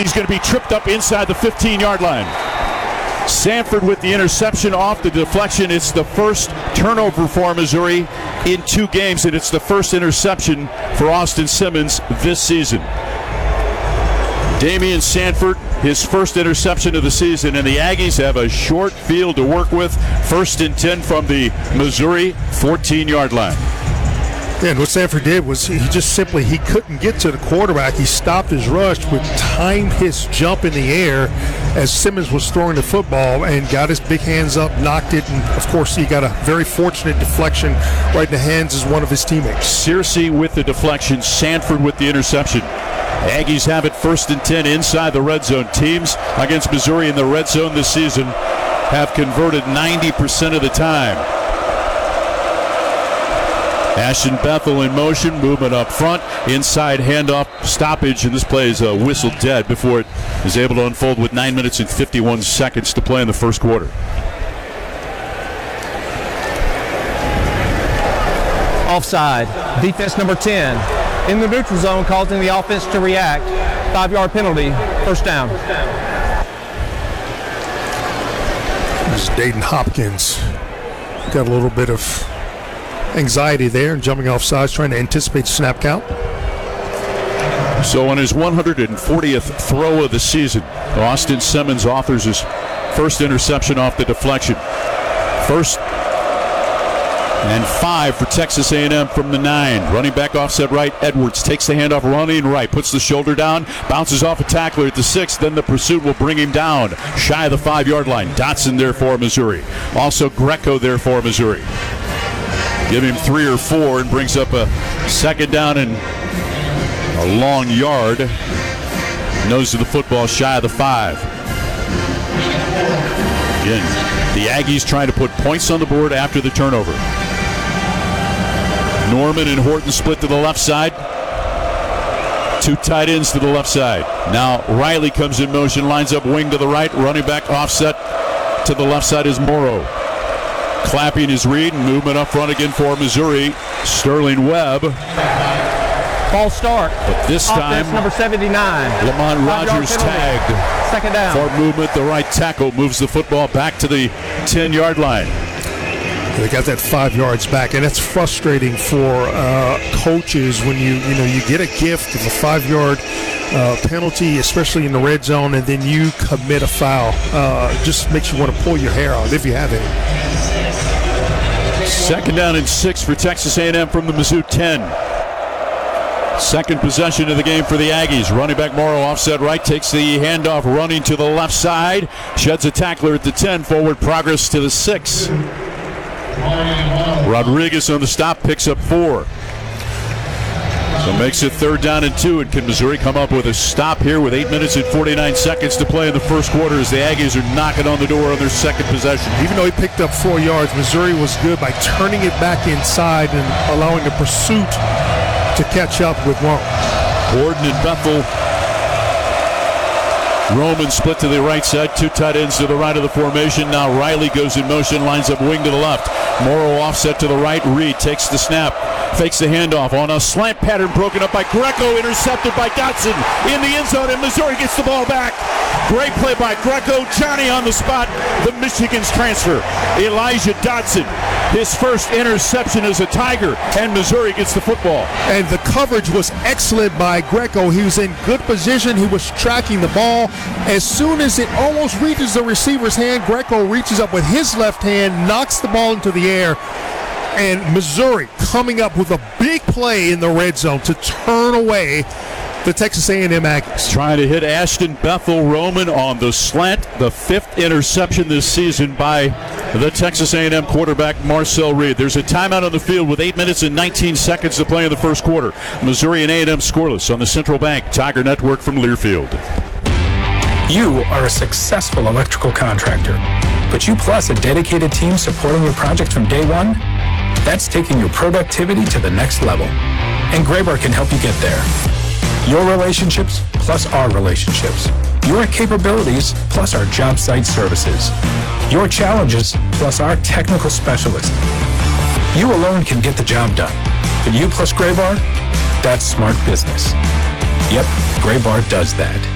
He's going to be tripped up inside the 15-yard line. Sanford with the interception off the deflection. It's the first turnover for Missouri in 2 games, and it's the first interception for Austin Simmons this season. Damian Sanford, his first interception of the season, and the Aggies have a short field to work with. 1st and 10 from the Missouri 14-yard line. And what Sanford did was he couldn't get to the quarterback. He stopped his rush, but timed his jump in the air as Simmons was throwing the football and got his big hands up, knocked it, and of course he got a very fortunate deflection right in the hands of one of his teammates. Searcy with the deflection, Sanford with the interception. Aggies have it 1st and 10 inside the red zone. Teams against Missouri in the red zone this season have converted 90% of the time. Ashton Bethel in motion, movement up front, inside handoff, stoppage, and this play is whistled dead before it is able to unfold with 9 minutes and 51 seconds to play in the first quarter. Offside. Defense number 10. In the neutral zone, causing the offense to react. 5-yard penalty. First down. This is Dayton Hopkins. Got a little bit of anxiety there and jumping off sides, trying to anticipate the snap count. So on his 140th throw of the season, Austin Simmons authors his first interception off the deflection. 1st and 5 for Texas A&M from the 9. Running back offset right, Edwards takes the handoff, running right, puts the shoulder down, bounces off a tackler at the 6. Then the pursuit will bring him down shy of the 5-yard line. Dotson there for Missouri. Also Greco there for Missouri. Give him 3 or 4 and brings up a 2nd down and a long yard. Nose of the football shy of the 5. Again, the Aggies trying to put points on the board after the turnover. Norman and Horton split to the left side. 2 tight ends to the left side. Now Riley comes in motion, lines up wing to the right. Running back offset to the left side is Morrow. Clapping his read and movement up front again for Missouri. Sterling Webb. False start. But this time, number 79. Lamont Rogers tagged. 2nd down. For movement, the right tackle moves the football back to the 10-yard line. They got that 5 yards back, and that's frustrating for coaches when you get a gift of a 5-yard penalty, especially in the red zone, and then you commit a foul. Just makes you want to pull your hair out if you have any. 2nd down and 6 for Texas A&M from the Mizzou 10. 2nd possession of the game for the Aggies. Running back Morrow offset right, takes the handoff, running to the left side, sheds a tackler at the 10, forward progress to the 6. Rodriguez on the stop, picks up 4. So makes it 3rd down and 2, and can Missouri come up with a stop here with 8 minutes and 49 seconds to play in the first quarter as the Aggies are knocking on the door on their 2nd possession. Even though he picked up 4 yards, Missouri was good by turning it back inside and allowing the pursuit to catch up with Morrow. Gordon and Bethel. Roman split to the right side, 2 tight ends to the right of the formation. Now Riley goes in motion, lines up wing to the left. Morrow offset to the right. Reed takes the snap, fakes the handoff on a slant pattern broken up by Greco, intercepted by Dotson in the end zone, and Missouri gets the ball back. Great play by Greco. Johnny on the spot, the Michigan's transfer. Elijah Dotson, his first interception as a Tiger, and Missouri gets the football. And the coverage was excellent by Greco. He was in good position. He was tracking the ball. As soon as it almost reaches the receiver's hand, Greco reaches up with his left hand, knocks the ball into the air, and Missouri coming up with a big play in the red zone to turn away the Texas A&M Aggies. Trying to hit Ashton Bethel Roman on the slant, the 5th interception this season by the Texas A&M quarterback Marcel Reed. There's a timeout on the field with 8 minutes and 19 seconds to play in the first quarter. Missouri and A&M scoreless on the Central Bank Tiger Network from Learfield. You are a successful electrical contractor, but you plus a dedicated team supporting your project from day one? That's taking your productivity to the next level. And Graybar can help you get there. Your relationships plus our relationships. Your capabilities plus our job site services. Your challenges plus our technical specialists. You alone can get the job done. But you plus Graybar, that's smart business. Yep, Graybar does that.